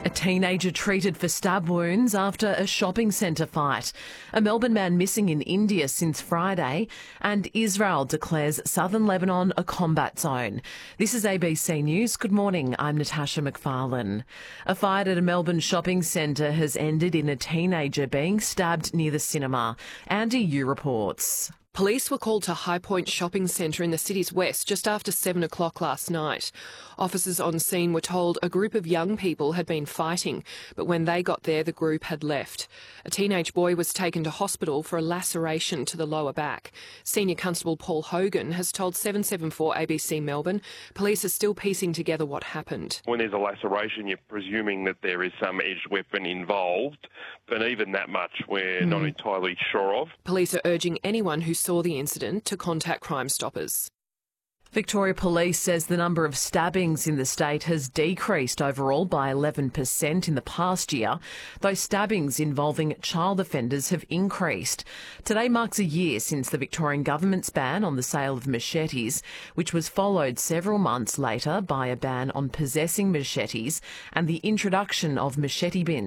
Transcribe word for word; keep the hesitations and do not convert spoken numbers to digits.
A teenager treated for stab wounds after a shopping centre fight. A Melbourne man missing in India since Friday, and Israel declares southern Lebanon a combat zone. This is A B C News. Good morning, I'm Natasha McFarlane. A fight at a Melbourne shopping centre has ended in a teenager being stabbed near the cinema. Andy Yu reports. Police were called to High Point Shopping Centre in the city's west just after seven o'clock last night. Officers on scene were told a group of young people had been fighting, but when they got there, the group had left. A teenage boy was taken to hospital for a laceration to the lower back. Senior Constable Paul Hogan has told seven seven four A B C Melbourne police are still piecing together what happened. When there's a laceration, you're presuming that there is some edged weapon involved, but even that much we're mm. not entirely sure of. Police are urging anyone who saw the incident to contact Crime Stoppers. Victoria Police says the number of stabbings in the state has decreased overall by eleven percent in the past year, though stabbings involving child offenders have increased. Today marks a year since the Victorian government's ban on the sale of machetes, which was followed several months later by a ban on possessing machetes and the introduction of machete bins.